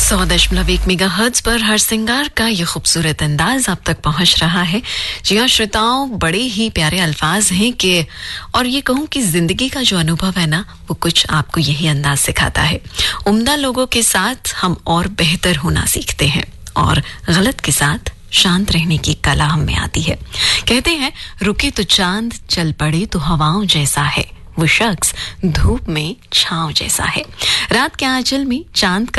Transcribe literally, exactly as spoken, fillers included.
सौ दशमलव एक मेगा हर्ट्ज पर हर सिंगार का ये खूबसूरत अंदाज आप तक पहुंच रहा है। जी हाँ श्रोताओं, बड़े ही प्यारे अल्फाज हैं कि और ये कहूँ कि जिंदगी का जो अनुभव है ना, वो कुछ आपको यही अंदाज सिखाता है। उम्दा लोगों के साथ हम और बेहतर होना सीखते हैं और गलत के साथ शांत रहने की कला हम में आती है। कहते हैं रुके तो चांद, चल पड़े तो हवाओं जैसा है, वो शख्स धूप में छांव जैसा है। रात के आंचल में चांद का